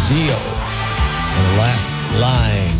Dio on the last line.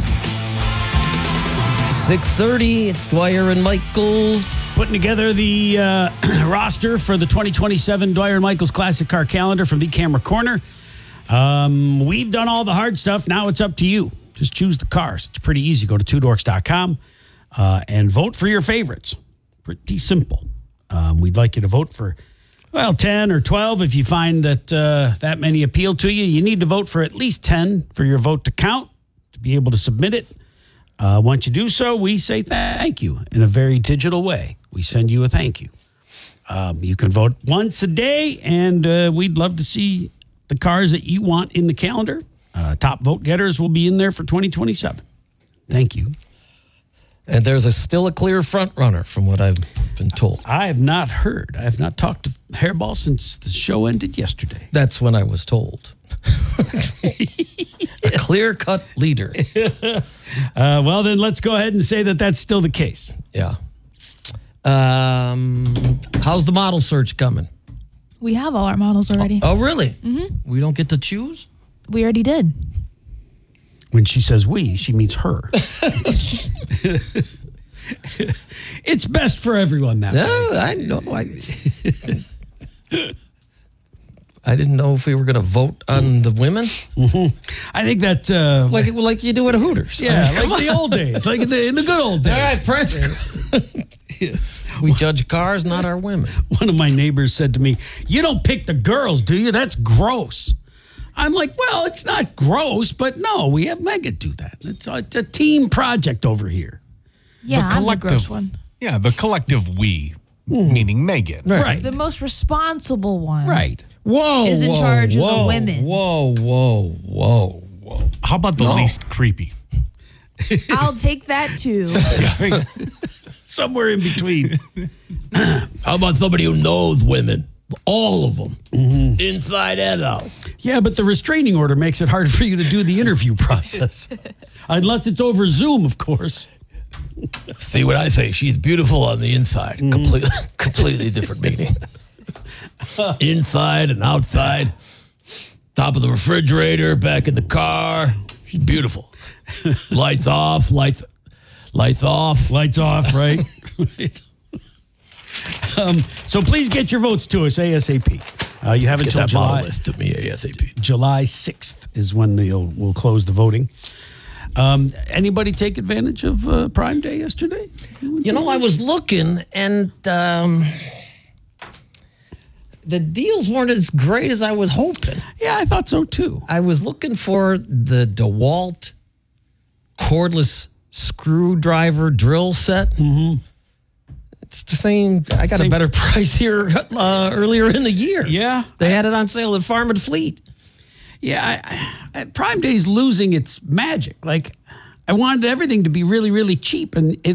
6:30, it's Dwyer and Michaels. Putting together the roster for the 2027 Dwyer and Michaels Classic Car Calendar from the Camera Corner. We've done all the hard stuff. Now it's up to you. Just choose the cars. It's pretty easy. Go to twodorks.com and vote for your favorites. Pretty simple. We'd like you to vote for, 10 or 12. If you find that that many appeal to you, you need to vote for at least 10 for your vote to count, to be able to submit it. Once you do so, we say thank you in a very digital way. We send you a thank you. You can vote once a day, and we'd love to see the cars that you want in the calendar. Top vote getters will be in there for 2027. Thank you. And there's still a clear front runner from what I've been told. I have not heard. I have not talked to Hairball since the show ended yesterday. That's when I was told. A clear-cut leader. Well, then let's go ahead and say that that's still the case. Yeah. How's the model search coming? We have all our models already. Oh, really? Mm-hmm. We don't get to choose? We already did. When she says we, she means her. It's best for everyone that way. I know. I didn't know if we were going to vote on the women. Mm-hmm. I think that... like you do at a Hooters. Yeah, like the old days. Like in the good old days. All right, press. We judge cars, not our women. One of my neighbors said to me, "You don't pick the girls, do you? That's gross." I'm like, well, it's not gross, but no, we have Megan do that. It's a team project over here. Yeah, I'm the gross one. Yeah, the collective we, meaning Megan. Right. The most responsible one. Right. Whoa, is in charge of the women. Whoa. How about the least creepy? I'll take that too. Somewhere in between. How about somebody who knows women? All of them. Mm-hmm. Inside and out. Yeah, but the restraining order makes it hard for you to do the interview process. Unless it's over Zoom, of course. See what I say? She's beautiful on the inside. Completely different meaning. Inside and outside. Top of the refrigerator, back in the car. She's beautiful. Lights off, lights off. Lights off, right? Right. So please get your votes to us ASAP. You have until July. List to me ASAP. July 6th is when we'll close the voting. Anybody take advantage of Prime Day yesterday? You know, I was looking, and the deals weren't as great as I was hoping. Yeah, I thought so too. I was looking for the DeWalt cordless screwdriver drill set. Mm-hmm. It's the same. I got a better price here earlier in the year. Yeah. They had it on sale at Farm and Fleet. Yeah, Prime Day's losing its magic. Like, I wanted everything to be really, really cheap, and